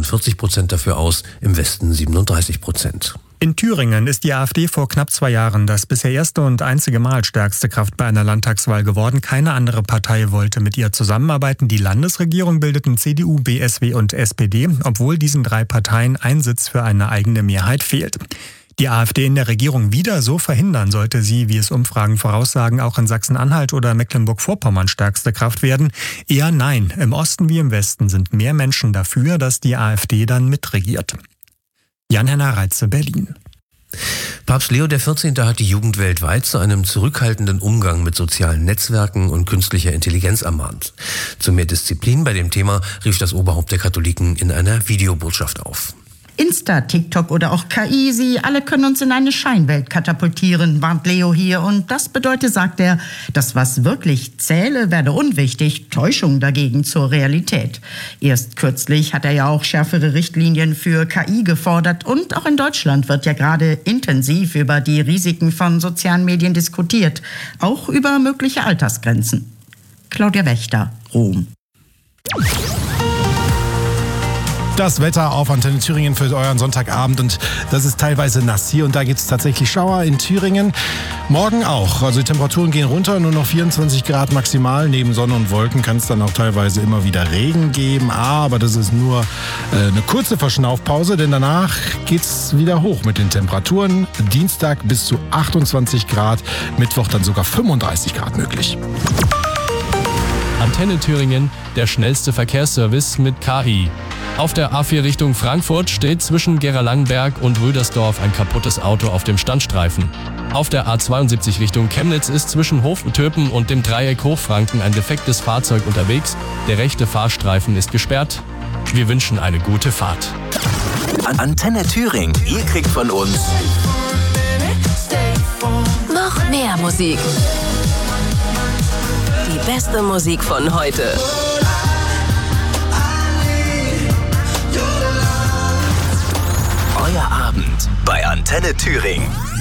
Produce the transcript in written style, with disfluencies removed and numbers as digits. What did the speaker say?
48% dafür aus, im Westen 37%. In Thüringen ist die AfD vor knapp 2 Jahren das bisher erste und einzige Mal stärkste Kraft bei einer Landtagswahl geworden. Keine andere Partei wollte mit ihr zusammenarbeiten. Die Landesregierung bildeten CDU, BSW und SPD, obwohl diesen 3 Parteien ein Sitz für eine eigene Mehrheit fehlt. Die AfD in der Regierung wieder so verhindern, sollte sie, wie es Umfragen voraussagen, auch in Sachsen-Anhalt oder Mecklenburg-Vorpommern stärkste Kraft werden? Eher nein. Im Osten wie im Westen sind mehr Menschen dafür, dass die AfD dann mitregiert. Jan-Henner Reitze, Berlin. Papst Leo XIV. Hat die Jugend weltweit zu einem zurückhaltenden Umgang mit sozialen Netzwerken und künstlicher Intelligenz ermahnt. Zu mehr Disziplin bei dem Thema rief das Oberhaupt der Katholiken in einer Videobotschaft auf. Insta, TikTok oder auch KI, sie alle können uns in eine Scheinwelt katapultieren, warnt Leo hier. Und das bedeutet, sagt er, das, was wirklich zähle, werde unwichtig, Täuschung dagegen zur Realität. Erst kürzlich hat er ja auch schärfere Richtlinien für KI gefordert. Und auch in Deutschland wird ja gerade intensiv über die Risiken von sozialen Medien diskutiert. Auch über mögliche Altersgrenzen. Claudia Wächter, Rom. Das Wetter auf Antenne Thüringen für euren Sonntagabend und das ist teilweise nass hier und da gibt es tatsächlich Schauer in Thüringen. Morgen auch, also die Temperaturen gehen runter, nur noch 24 Grad maximal. Neben Sonne und Wolken kann es dann auch teilweise immer wieder Regen geben, aber das ist nur eine kurze Verschnaufpause, denn danach geht's wieder hoch mit den Temperaturen. Dienstag bis zu 28 Grad, Mittwoch dann sogar 35 Grad möglich. Antenne Thüringen, der schnellste Verkehrsservice mit KI. Auf der A4 Richtung Frankfurt steht zwischen Gera-Langenberg und Rüdersdorf ein kaputtes Auto auf dem Standstreifen. Auf der A72 Richtung Chemnitz ist zwischen Hoftöpen und dem Dreieck Hochfranken ein defektes Fahrzeug unterwegs. Der rechte Fahrstreifen ist gesperrt. Wir wünschen eine gute Fahrt. Antenne Thüringen, ihr kriegt von uns noch mehr Musik. Die beste Musik von heute. Euer Abend bei Antenne Thüringen.